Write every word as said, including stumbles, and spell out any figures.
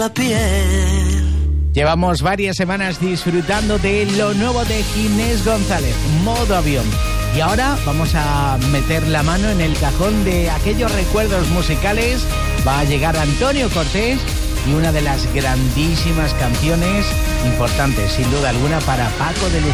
Llevamos varias semanas disfrutando de lo nuevo de Ginés González, Modo Avión. Y ahora vamos a meter la mano en el cajón de aquellos recuerdos musicales. Va a llegar Antonio Cortés y una de las grandísimas canciones importantes, sin duda alguna, para Paco de Lucía.